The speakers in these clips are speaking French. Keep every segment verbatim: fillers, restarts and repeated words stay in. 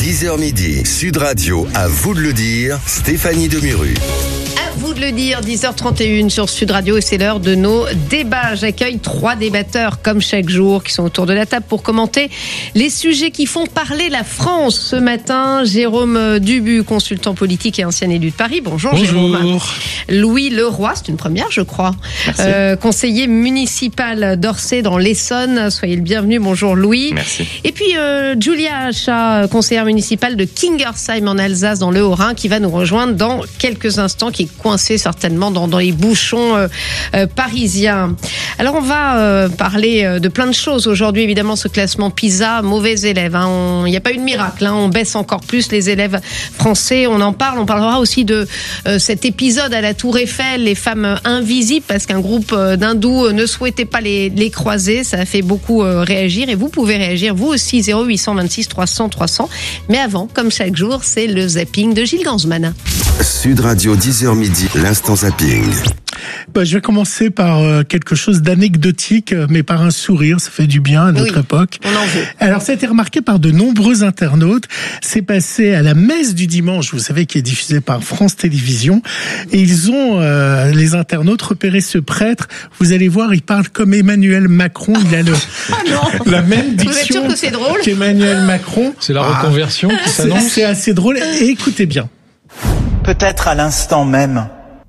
dix heures midi, Sud Radio, à vous de le dire, Stéphanie Demuru. À vous de le dire, dix heures trente et une sur Sud Radio et c'est l'heure de nos débats. J'accueille trois débatteurs comme chaque jour qui sont autour de la table pour commenter les sujets qui font parler la France. Ce matin, Jérôme Dubu, consultant politique et ancien élu de Paris. Bonjour, Bonjour. Jérôme. Louis Leroy, c'est une première je crois, euh, conseiller municipal d'Orsay dans l'Essonne. Soyez le bienvenu, bonjour Louis. Merci. Et puis euh, Julia Achat, conseillère municipale de Kingersheim en Alsace dans le Haut-Rhin, qui va nous rejoindre dans quelques instants, qui est coincée certainement dans, dans les bouchons euh, euh, parisiens. Alors on va euh, parler euh, de plein de choses aujourd'hui. Évidemment, ce classement PISA, mauvais élèves. Il n'y a pas eu de miracle. Hein, on baisse encore plus les élèves français. On en parle. On parlera aussi de euh, cet épisode à la Tour Eiffel, les femmes invisibles, parce qu'un groupe euh, d'hindous ne souhaitait pas les, les croiser. Ça a fait beaucoup euh, réagir. Et vous pouvez réagir, vous aussi, zéro huit cent vingt-six trois cents trois cents. Mais avant, comme chaque jour, c'est le zapping de Gilles Gansman. Sud Radio, dix heures midi, l'instant zapping. Bah, je vais commencer par euh, quelque chose d'anecdotique, mais par un sourire, ça fait du bien à notre oui, époque. On en veut. Alors, ça a été remarqué par de nombreux internautes. C'est passé à la messe du dimanche, vous savez, qui est diffusée par France Télévisions. Et ils ont, euh, les internautes, repéré ce prêtre. Vous allez voir, il parle comme Emmanuel Macron. Il a le, Ah non. la même Vous êtes sûr diction que c'est drôle qu'Emmanuel Macron. C'est la reconversion qui C'est, s'annonce. c'est assez drôle. Et écoutez bien. Peut-être à l'instant même,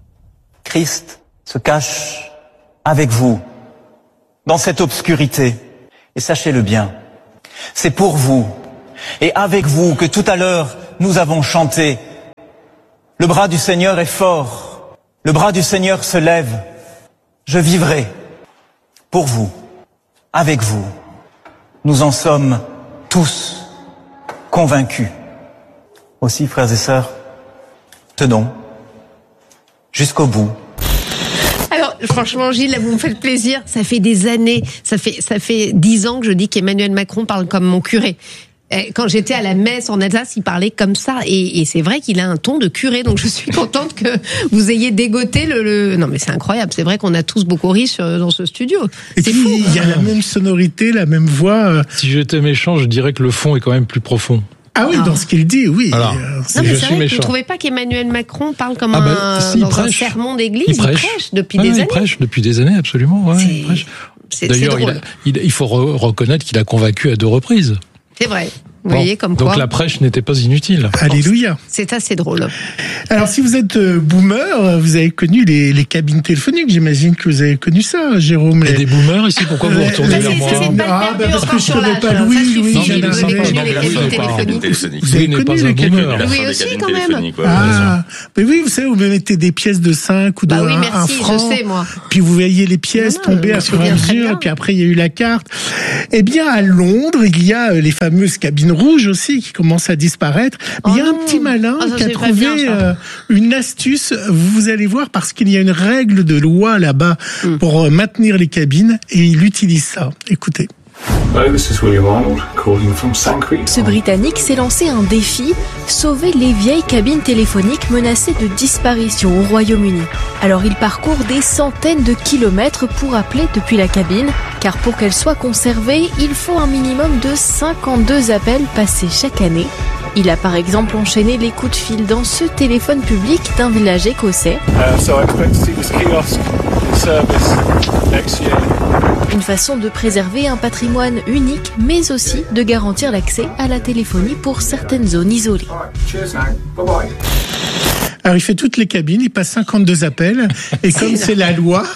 Christ se cache avec vous, dans cette obscurité. Et sachez-le bien, c'est pour vous et avec vous que tout à l'heure nous avons chanté. Le bras du Seigneur est fort, le bras du Seigneur se lève. Je vivrai pour vous, avec vous. Nous en sommes tous convaincus. Aussi, frères et sœurs, tenons jusqu'au bout. Alors, franchement, Gilles, là, vous me faites plaisir. Ça fait des années, ça fait, ça fait dix ans que je dis qu'Emmanuel Macron parle comme mon curé. Quand j'étais à la messe en Alsace, il parlait comme ça. Et, et c'est vrai qu'il a un ton de curé. Donc, je suis contente que vous ayez dégoté le... le... Non, mais c'est incroyable. C'est vrai qu'on a tous beaucoup ri sur, dans ce studio. Et c'est puis, fou. il y a la même sonorité, la même voix. Si j'étais méchant, je dirais que le fond est quand même plus profond. Ah oui, Ah. dans ce qu'il dit, oui. Voilà. Euh, Non, mais je c'est suis vrai que méchant. vous ne trouvez pas qu'Emmanuel Macron parle comme Ah un, bah, si, il dans un prêche. sermon d'église? Il prêche, depuis Ah, des il années. prêche depuis des années, absolument. Ouais, C'est- il prêche. C'est, c'est D'ailleurs, il, drôle. a- il, il faut re- reconnaître qu'il a convaincu à deux reprises. C'est vrai. Vous Bon. voyez, comme Donc quoi, la prêche n'était pas inutile. Alléluia. c'est assez drôle. Alors, si vous êtes euh, boomer, euh, vous avez connu les, les cabines téléphoniques. J'imagine que vous avez connu ça, Jérôme. Il y a Les- des boomers ici, pourquoi vous les- retournez les- vers c'est- moi c'est pas Ah, perdu bah, parce encore que je sur connais l'âge, pas ça Louis, suffit. Louis, Non, mais j'en ai vous avez jamais- connu les Non, cabines mais- téléphoniques. Vous avez n'est connu pas les un cabines boomer. Oui, aussi, quand même. Ah, mais oui, vous savez, vous mettez des pièces de cinq ou de Bah oui, un, un merci, franc. je sais, moi. Puis vous voyez les pièces Non, non, tomber je me à fur et à souviens très mesure, bien. et puis après il y a eu la carte. Eh bien, à Londres, il y a euh, les fameuses cabines rouges aussi qui commencent à disparaître. Mais il y a Oh un non. petit malin Ah, ça, qui a c'est pas trouvé bien, ça. euh, une astuce. Vous allez voir, parce qu'il y a une règle de loi là-bas Hmm. pour euh, maintenir les cabines, et il utilise ça. Écoutez. Hello, this is William Arnold calling from Sanctuary. Ce Britannique s'est lancé un défi, sauver les vieilles cabines téléphoniques menacées de disparition au Royaume-Uni. Alors il parcourt des centaines de kilomètres pour appeler depuis la cabine, car pour qu'elle soit conservée, il faut un minimum de cinquante-deux appels passés chaque année. Il a par exemple enchaîné les coups de fil dans ce téléphone public d'un village écossais. Uh, so I expect to see this kiosk in service next year. Une façon de préserver un patrimoine unique, mais aussi de garantir l'accès à la téléphonie pour certaines zones isolées. All right, cheers now. Bye bye. Alors il fait toutes les cabines, il passe cinquante-deux appels, et comme c'est la loi,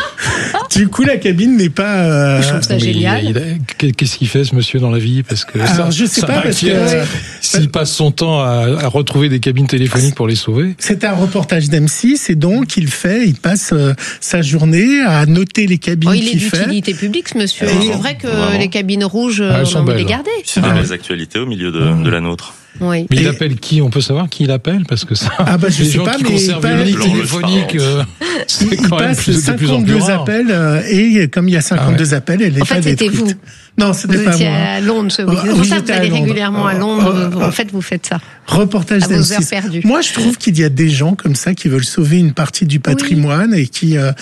du coup la cabine n'est pas... euh, Je trouve ça Mais il- génial. il a- Qu'est-ce qu'il fait, ce monsieur, dans la vie? Parce que Alors, ça, je sais ça pas, parce que- m'inquiète. S'il passe son temps à, à retrouver des cabines téléphoniques pour les sauver. C'est un reportage d'M six, et donc il fait, il passe euh, sa journée à noter les cabines Oh, il est qu'il fait. d'utilité publique, ce monsieur. Vraiment, C'est vrai que vraiment. les cabines rouges, Ah, elles on sont a envie de les belles. garder. C'est des Ah. belles actualités au milieu de, de la nôtre. Oui. Mais il Et- appelle qui? On peut savoir qui il appelle? Parce que ça, Ah bah, je les sais gens pas, qui mais il conservent passe- les lignes L'horloge téléphoniques, euh, Il, c'est il quand même passe plus, de plus en plus cinquante-deux rare. appels, euh, et comme il y a cinquante-deux appels, elle est En fait, pas c'était détruite. vous. Non, Vous c'était pas étiez moi. à Londres ce week-end. Oui, C'est pour ça que vous j'étais à allez Londres. régulièrement à Londres. Euh, En fait, vous faites ça. Reportage À vos d'M heures six. perdues. Moi, je trouve qu'il y a des gens comme ça qui veulent sauver une partie du patrimoine et qui euh,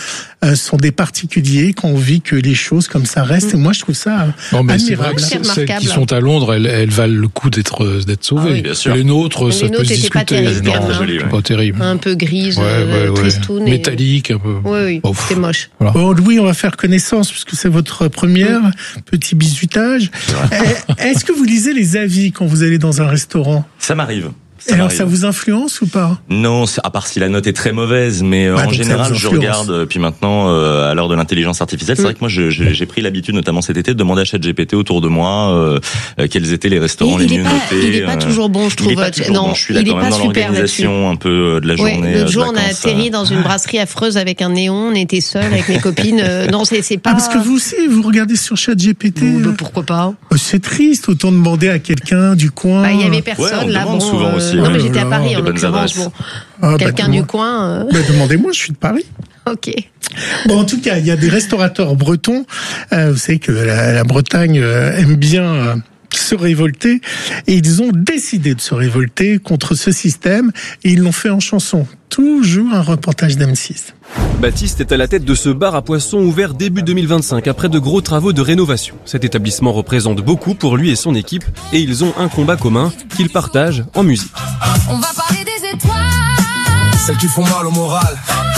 euh, sont des particuliers qui ont envie que les choses comme ça restent. Et moi, je trouve ça non, mais c'est vrai admirable. que C'est celles remarquable. qui sont à Londres, elles, elles valent le coup d'être d'être sauvées. Ah oui, bien sûr. Les nôtres, Mais ça les peut nôtres se étaient pas discuter. terribles, Non, quand même, hein. joli, ouais. pas terrible. Un peu grise, Ouais, euh, ouais, ouais. tristoune. et- Métallique, un peu. Oui, oui, Oh, c'est moche. Voilà. Bon, Louis, on va faire connaissance puisque c'est votre première. Petit bisutage. Eh, Est-ce que vous lisez les avis quand vous allez dans un restaurant? Ça m'arrive. Et Ça alors, m'arrive. ça vous influence ou pas? Non, c'est- à part si la note est très mauvaise, mais euh, Ah, en donc ça général, vous je influence. regarde. euh, Puis maintenant, euh, à l'heure de l'intelligence artificielle, c'est vrai que moi, je- je- j'ai pris l'habitude, notamment cet été, de demander à ChatGPT autour de moi euh, euh, quels étaient les restaurants Il, les il est mieux pas, notés. il est pas euh, toujours bon, je il trouve. est pas toujours non, bon. Je suis il est d'accord, pas même dans super là-dessus. l'organisation un peu euh, de la Ouais, journée. l'autre euh, jour, de on a vacances, atterri euh, dans une brasserie affreuse avec un néon. On était seuls avec mes copines. Euh, non, c'est c'est pas. Ah, parce que vous aussi, vous regardez sur ChatGPT. Bon, bah, euh, pourquoi pas? euh, C'est triste, autant demander à quelqu'un du coin. Bah, il y avait Ouais, personne on là. demande Bon, souvent euh, aussi, non, ouais. mais j'étais à Oh là Paris là, en les bonnes l'occurrence. adresses. Bon, Ah, bah, quelqu'un demande- du coin. euh, bah, demandez-moi, je suis de Paris. Ok. Bon, en tout cas, il y a des restaurateurs bretons. Euh, vous savez que la, la Bretagne euh, aime bien euh, se révolter. Et ils ont décidé de se révolter contre ce système. Et ils l'ont fait en chanson. Toujours un reportage d'M six. Baptiste est à la tête de ce bar à poissons ouvert début deux mille vingt-cinq après de gros travaux de rénovation. Cet établissement représente beaucoup pour lui et son équipe et ils ont un combat commun qu'ils partagent en musique. On va parler des étoiles. Celles qui font mal au moral.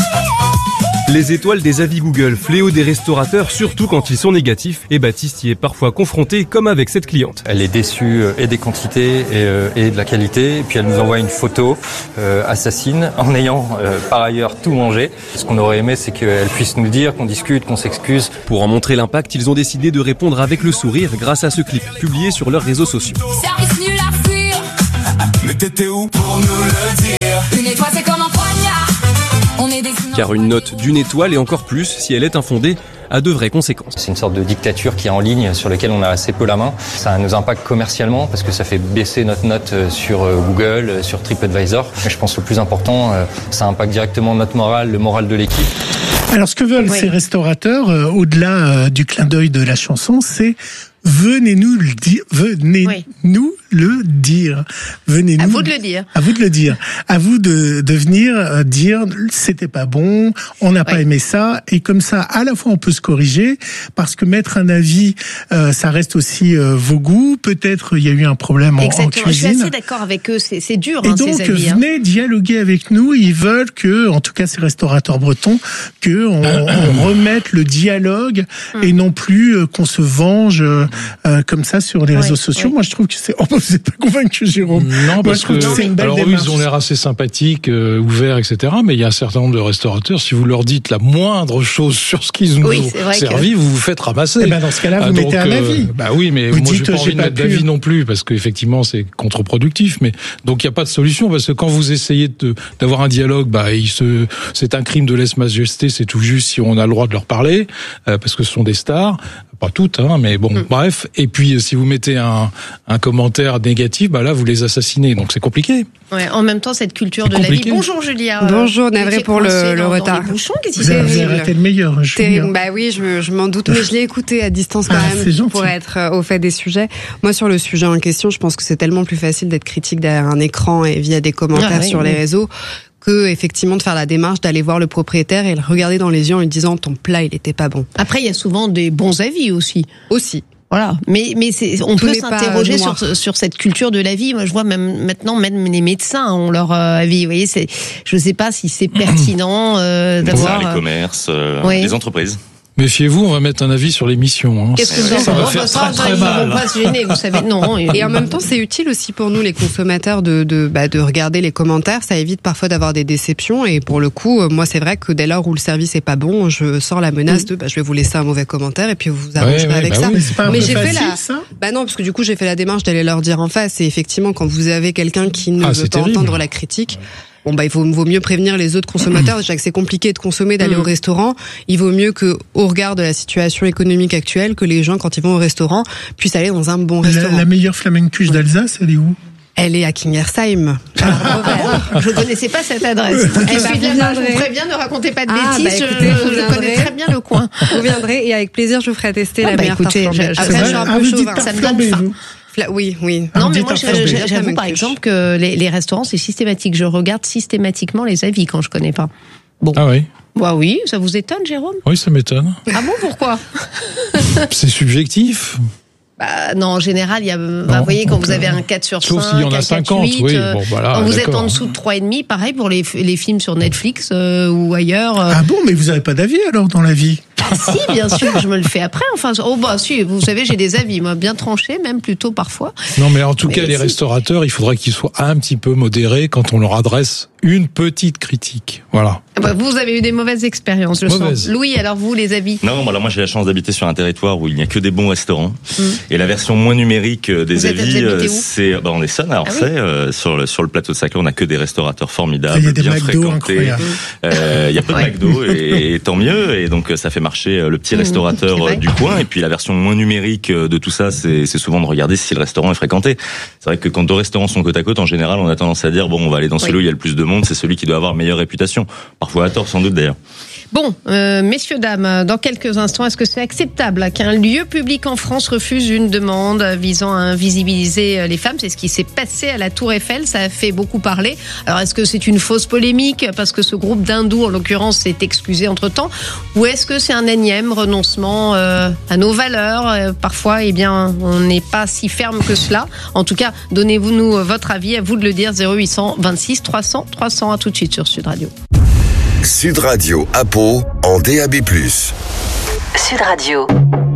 Les étoiles des avis Google, fléau des restaurateurs, surtout quand ils sont négatifs, et Baptiste y est parfois confronté comme avec cette cliente. Elle est déçue et des quantités et, euh, et de la qualité, et puis elle nous envoie une photo euh, assassine en ayant euh, par ailleurs tout mangé. Ce qu'on aurait aimé, c'est qu'elle puisse nous le dire, qu'on discute, qu'on s'excuse. Pour en montrer l'impact, ils ont décidé de répondre avec le sourire grâce à ce clip publié sur leurs réseaux sociaux. Service nul à fuir. Mais t'étais où pour nous le dire? Une étoile, c'est comme un poignard. On est des Car une note d'une étoile et encore plus, si elle est infondée, a de vraies conséquences. C'est une sorte de dictature qui est en ligne, sur laquelle on a assez peu la main. Ça nous impacte commercialement parce que ça fait baisser notre note sur Google, sur TripAdvisor. Mais je pense que le plus important, ça impacte directement notre morale, le moral de l'équipe. Alors, ce que veulent Oui. ces restaurateurs, euh, au-delà euh, du clin d'œil de la chanson, c'est venez-nous le dire, venez-nous le dire, venez-nous. À vous de le dire. À vous de le dire. À vous de, de venir euh, dire c'était pas bon, on n'a pas Oui. aimé ça, et comme ça, à la fois on peut se corriger, parce que mettre un avis, euh, ça reste aussi euh, vos goûts. Peut-être il y a eu un problème en, en Exactement. Je suis cuisine. assez d'accord avec eux. C'est c'est dur, Et hein, donc, ces avis. hein. venez dialoguer avec nous. Ils veulent que, en tout cas, ces restaurateurs bretons, que on, on remette le dialogue et non plus euh, qu'on se venge euh, euh, comme ça sur les Ouais, réseaux sociaux. ouais. Moi, je trouve que c'est. Oh, vous n'êtes pas convaincu, Jérôme. Non, Moi, parce je trouve que, que c'est une belle alors eux, démarche. ils ont l'air assez sympathiques, euh, ouverts, et cetera. Mais il y a un certain nombre de restaurateurs, si vous leur dites la moindre chose sur ce qu'ils nous Oui, ont c'est vrai servi, vous vous faites ramasser. Eh ben, dans ce cas-là, vous Ah, mettez donc, un euh, avis. Bah oui, mais Vous moi, j'ai dites, pas j'ai envie de pas mettre pu. d'avis non plus, parce qu'effectivement, c'est contre-productif. Mais donc, il n'y a pas de solution, parce que quand vous essayez de d'avoir un dialogue, bah, il se, c'est un crime de lèse-majesté. C'est tout juste si on a le droit de leur parler, euh, parce que ce sont des stars. Pas toutes, hein, mais bon, Mm. bref. Et puis, si vous mettez un, un commentaire négatif, bah là, vous les assassinez. Donc, c'est compliqué. Ouais, en même temps, cette culture C'est de la vie. compliqué. Bonjour Julia. Bonjour, Euh, navré vous étiez pour le- coincée le dans- dans retard. les bouchons, qu'est-ce qui Vous s'est avez, vous avez terrible. raté le meilleur, Julien. Terrible. Bah oui, je, je m'en doute, mais je l'ai écouté à distance quand Ah, c'est même gentil. pour être euh, au fait des sujets. Moi, sur le sujet en question, je pense que c'est tellement plus facile d'être critique derrière un écran et via des commentaires Ah oui, sur oui. les réseaux que effectivement de faire la démarche d'aller voir le propriétaire et le regarder dans les yeux en lui disant ton plat il était pas bon. Après, il y a souvent des bons avis aussi. Aussi. Voilà, mais mais c'est on Tout peut n'est pas s'interroger noir. sur sur cette culture de la vie. Moi, je vois même maintenant même les médecins ont leur euh, avis. Vous voyez, c'est je sais pas si c'est pertinent euh, Pour ça, d'avoir. les euh, commerces, euh, oui. les entreprises. Méfiez-vous, on va mettre un avis sur l'émission. Hein. Qu'est-ce que vous en Ça va pensez? faire Ça, très, ça, très ils mal. vont pas se gêner, vous savez. Non. Et en même temps, c'est utile aussi pour nous, les consommateurs, de de, bah, de regarder les commentaires. Ça évite parfois d'avoir des déceptions. Et pour le coup, euh, moi, c'est vrai que dès lors où le service est pas bon, je sors la menace de bah, je vais vous laisser un mauvais commentaire et puis vous vous arrangerez Ouais, ouais, avec bah ça. oui. Mais c'est pas un Mais peu j'ai fait facile, la- ça? Bah non, parce que du coup, j'ai fait la démarche d'aller leur dire en face. Et effectivement, quand vous avez quelqu'un qui ne Ah, veut c'est pas terrible. entendre la critique, bon bah il vaut, vaut mieux prévenir les autres consommateurs. Déjà que c'est compliqué de consommer, d'aller Mm. au restaurant. Il vaut mieux que, au regard de la situation économique actuelle, que les gens, quand ils vont au restaurant, puissent aller dans un bon La, restaurant. la meilleure flamencuche d'Alsace, elle est où? Elle est à Kingersheim. Je connaissais pas cette adresse. Eh Je ben, suis de vous là-bas, je vous viendrez. préviens, ne racontez pas de Ah, bêtises. bah, je- écoutez, vous je viendrez. connais très bien le coin. Vous viendrez et avec plaisir, je vous ferai tester Ah, la bah, meilleure écoutez, tarte flambée. je- je- Après, ça je va. suis un Ah, peu vous dites chauvin. tarte ça me donne flambée, faim. vous? Fla- Oui, oui. Ah, Non, on mais dit moi, tarte je- flambée. je- j'avoue par exemple que les, les restaurants, c'est systématique. Je regarde systématiquement les avis quand je connais pas. Bon. Ah oui. Bah oui, ça vous étonne, Jérôme? Oui, ça m'étonne. Ah bon, pourquoi? C'est subjectif. Bah, non, en général, il y a, bah, vous voyez, quand vous avez un quatre sur cinq, sauf s'il y en a cinquante, huit, oui. euh, Bon, voilà, quand vous d'accord. êtes en dessous de trois virgule cinq, pareil pour les, les films sur Netflix euh, ou ailleurs. Euh... Ah bon, mais vous n'avez pas d'avis alors dans la vie? Ah si, bien sûr, je me le fais après. Enfin, oh bah si, vous savez, j'ai des avis, moi, bien tranchés, même plutôt parfois. Non, mais en tout mais cas, les si. restaurateurs, il faudrait qu'ils soient un petit peu modérés quand on leur adresse une petite critique. Voilà. Bah, vous avez eu des mauvaises expériences, je Mauvaise. sens. Louis, alors vous, les avis? Non, alors moi j'ai la chance d'habiter sur un territoire où il n'y a que des bons restaurants. Mmh. Et la version moins numérique des vous avis, êtes, c'est, bah, on est Sonne à Orsay, ah oui euh, sur le sur le plateau de Saclay, on a que des restaurateurs formidables, il y a des bien McDo fréquentés. Euh, il y a peu de ouais. McDo et, et tant mieux. Et donc ça fait marcher le petit mmh, restaurateur du coin. Et puis la version moins numérique de tout ça, c'est, c'est souvent de regarder si le restaurant est fréquenté. C'est vrai que quand deux restaurants sont côte à côte, en général, on a tendance à dire bon, on va aller dans celui oui. où il y a le plus de monde, c'est celui qui doit avoir meilleure réputation. Parfois à tort, sans doute d'ailleurs. Bon, euh, messieurs, dames, dans quelques instants, est-ce que c'est acceptable qu'un lieu public en France refuse une demande visant à invisibiliser les femmes? C'est ce qui s'est passé à la Tour Eiffel, ça a fait beaucoup parler. Alors, est-ce que c'est une fausse polémique parce que ce groupe d'hindous, en l'occurrence, s'est excusé entre-temps? Ou est-ce que c'est un énième renoncement euh, à nos valeurs? euh, Parfois, eh bien, on n'est pas si ferme que cela. En tout cas, donnez-vous-nous votre avis, à vous de le dire, zéro huit cent vingt-six trois cents trois cents, à tout de suite sur Sud Radio. Sud Radio à Pau en D A B plus. Sud Radio.